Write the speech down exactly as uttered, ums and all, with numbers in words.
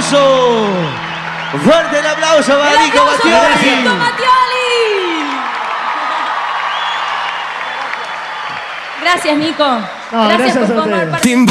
aplauso. Fuerte el aplauso para El Nico aplauso para Mattioli. Nico Mattioli. Gracias, Nico. No, gracias, gracias por a formar ustedes. parte.